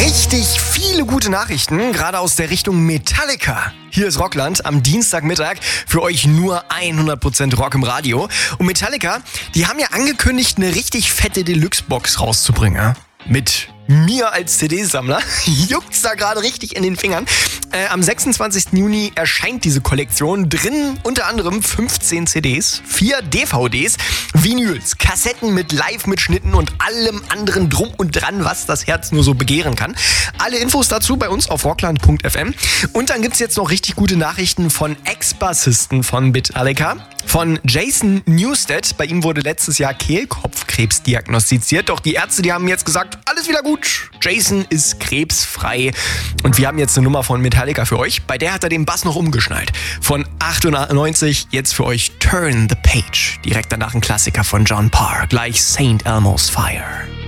Richtig viele gute Nachrichten, gerade aus der Richtung Metallica. Hier ist Rockland am Dienstagmittag, für euch nur 100% Rock im Radio. Und Metallica, die haben ja angekündigt, eine richtig fette Deluxe-Box rauszubringen. Ja? Mit mir als CD-Sammler juckt's da gerade richtig in den Fingern. Am 26. Juni erscheint diese Kollektion. Drin unter anderem 15 CDs, 4 DVDs, Vinyls, Kassetten mit Live-Mitschnitten und allem anderen drum und dran, was das Herz nur so begehren kann. Alle Infos dazu bei uns auf rockland.fm. Und dann gibt's jetzt noch richtig gute Nachrichten von Ex-Bassisten von Metallica, von Jason Newsted. Bei ihm wurde letztes Jahr Kehlkopfkrebs diagnostiziert. Doch die Ärzte, die haben jetzt gesagt, alles wieder gut. Jason ist krebsfrei. Und wir haben jetzt eine Nummer von Metallica für euch. Bei der hat er den Bass noch umgeschnallt. Von 98 jetzt für euch Turn the Page. Direkt danach ein Klassiker von John Parr. Gleich St. Elmo's Fire.